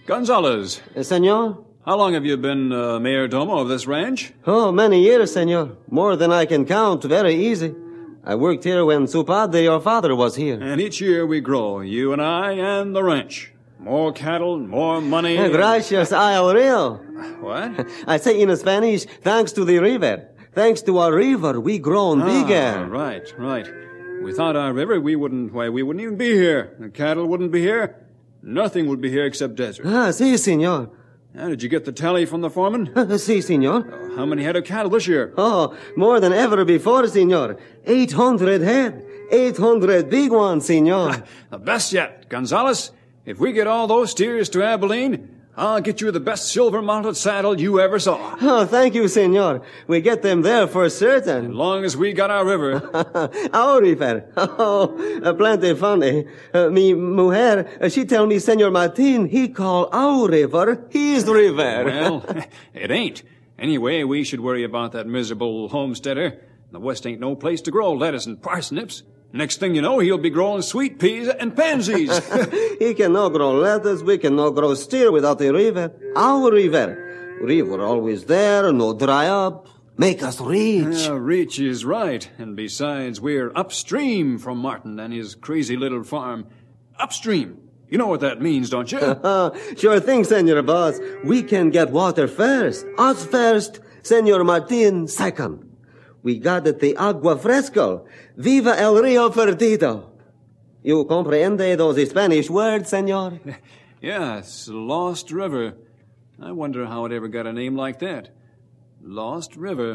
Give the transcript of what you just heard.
Gonzalez. Senor? How long have you been mayordomo of this ranch? Oh, many years, senor. More than I can count. Very easy. I worked here when su padre, your father, was here. And each year we grow, you and I and the ranch. More cattle, more money. Gracias al rio. What? I say in Spanish, thanks to the river. Thanks to our river, we grown bigger. Right. Without our river, we wouldn't even be here. The cattle wouldn't be here. Nothing would be here except desert. Si, senor. Now, did you get the tally from the foreman? Si, senor. How many head of cattle this year? Oh, more than ever before, senor. 800 head. 800 big ones, senor. The best yet. Gonzalez, if we get all those steers to Abilene, I'll get you the best silver-mounted saddle you ever saw. Oh, thank you, senor. We get them there for certain. As long as we got our river. Our river. Oh, plenty funny. Mi mujer, she tell me Senor Martin, he call our river his river. Well, it ain't. Anyway, we should worry about that miserable homesteader. The West ain't no place to grow lettuce and parsnips. Next thing you know, he'll be growing sweet peas and pansies. He cannot grow lettuce, we cannot grow steer without the river. Our river. River always there, no dry up. Make us rich. Rich is right. And besides, we're upstream from Martin and his crazy little farm. Upstream. You know what that means, don't you? Sure thing, Senor Boss. We can get water first. Us first, Senor Martin second. We got it the agua fresco. Viva el rio perdido. You comprende those Spanish words, senor? Yeah, it's Lost River. I wonder how it ever got a name like that. Lost River.